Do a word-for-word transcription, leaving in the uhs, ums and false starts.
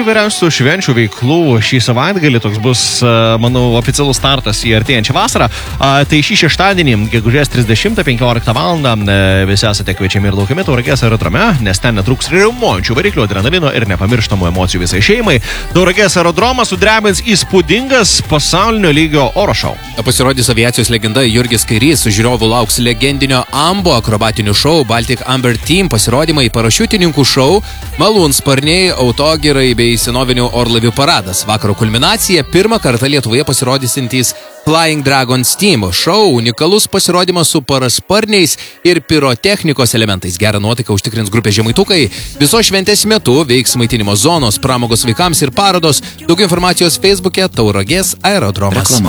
įvairiausių švenčių veiklų šį savaitgalį. Toks bus, manau, oficialus startas į artėjančią vasarą. Tai šį šeštadienį, gegužės trisdešimtą penkioliktą valandą, visi esate kviečiami ir laukiami Tauragės aerodrome, nes ten netruks riaumojančių variklių, adrenalino ir nepamirštamų emocijų visai šeimai. Tauragės aerodromas sudrebins įspūdingas pasaulinio lygio oro šou. Pasirodys aviacijos legenda Jurgis Kairys, žiūrovų lauks legendinio Ambo akrobatinių šou, Baltic Amber Team pasirodymai, parašiutininkų šou, malūnsparniai, autogirai bei senovinių orlaivių paradas. Vakaro kulminacija – pirmą kartą Lietuvoje pasirodysintys Flying Dragons Team šou, unikalus pasirodymas su parasparniais ir pirotechnikos elementais. Gerą nuotaiką užtikrins grupė Žemaitukai. Visos šventės metu veiks maitinimo zonos, pramogos vaikams ir parodos. Daugiau informacijos Facebook'e Tauragės aerodromas. Reklama.